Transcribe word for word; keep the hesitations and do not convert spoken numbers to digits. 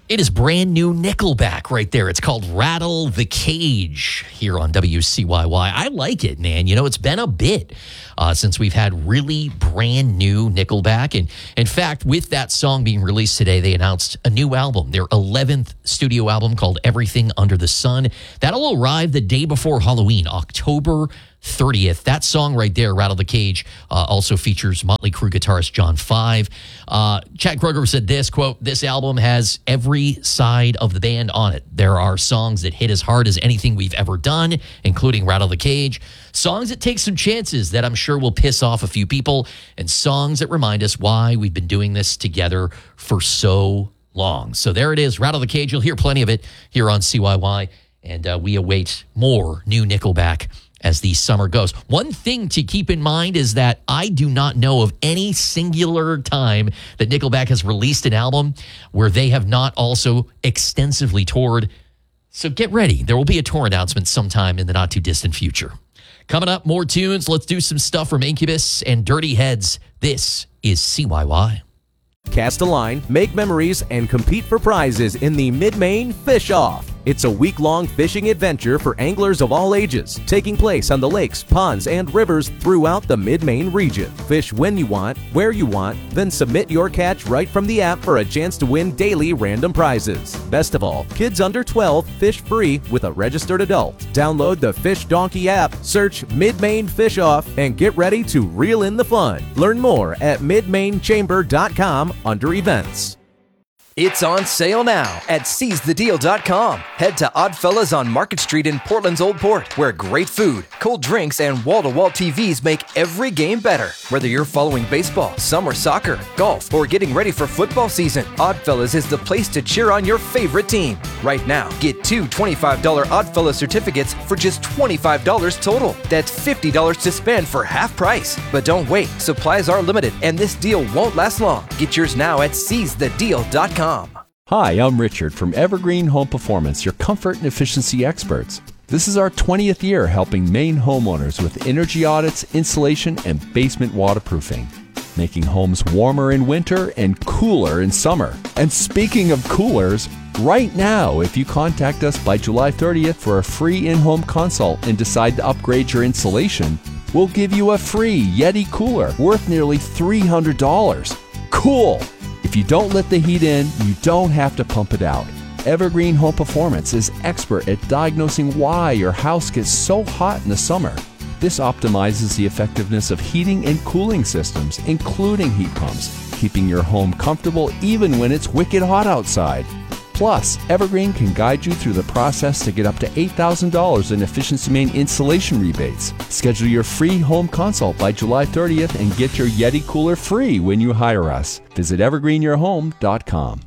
It is brand new Nickelback right there. It's called Rattle the Cage here on W C Y Y. I like it, man. You know, it's been a bit uh, since we've had really brand new Nickelback. And in fact, with that song being released today, they announced a new album, their eleventh studio album called Everything Under the Sun. That'll arrive the day before Halloween, October thirtieth. That song right there, Rattle the Cage, uh, also features Motley Crue guitarist John Five. Uh, Chad Kroeger said this, quote, "This album has every side of the band on it. There are songs that hit as hard as anything we've ever done, including Rattle the Cage, songs that take some chances that I'm sure will piss off a few people, and songs that remind us why we've been doing this together for so long." So there it is, Rattle the Cage. You'll hear plenty of it here on C Y Y, and uh, we await more new Nickelback as the summer goes. One thing to keep in mind is that I do not know of any singular time that Nickelback has released an album where they have not also extensively toured. So get ready. There will be a tour announcement sometime in the not too distant future. Coming up, more tunes. Let's do some stuff from Incubus and Dirty Heads. This is C Y Y. Cast a line, make memories, and compete for prizes in the Mid-Maine Fish Off. It's a week-long fishing adventure for anglers of all ages, taking place on the lakes, ponds, and rivers throughout the Mid-Maine region. Fish when you want, where you want, then submit your catch right from the app for a chance to win daily random prizes. Best of all, kids under twelve fish free with a registered adult. Download the Fish Donkey app, search Mid-Maine Fish Off, and get ready to reel in the fun. Learn more at mid maine chamber dot com under events. It's on sale now at seize the deal dot com. Head to Oddfellas on Market Street in Portland's Old Port, where great food, cold drinks, and wall-to-wall T Vs make every game better. Whether you're following baseball, summer soccer, golf, or getting ready for football season, Oddfellas is the place to cheer on your favorite team. Right now, get two twenty-five dollars Oddfellas certificates for just twenty-five dollars total. That's fifty dollars to spend for half price. But don't wait, supplies are limited, and this deal won't last long. Get yours now at seize the deal dot com. Hi, I'm Richard from Evergreen Home Performance, your comfort and efficiency experts. This is our twentieth year helping Maine homeowners with energy audits, insulation, and basement waterproofing, making homes warmer in winter and cooler in summer. And speaking of coolers, right now, if you contact us by July thirtieth for a free in-home consult and decide to upgrade your insulation, we'll give you a free Yeti cooler worth nearly three hundred dollars. Cool! If you don't let the heat in, you don't have to pump it out. Evergreen Home Performance is expert at diagnosing why your house gets so hot in the summer. This optimizes the effectiveness of heating and cooling systems, including heat pumps, keeping your home comfortable even when it's wicked hot outside. Plus, Evergreen can guide you through the process to get up to eight thousand dollars in Efficiency Maine insulation rebates. Schedule your free home consult by July thirtieth and get your Yeti cooler free when you hire us. Visit evergreen your home dot com.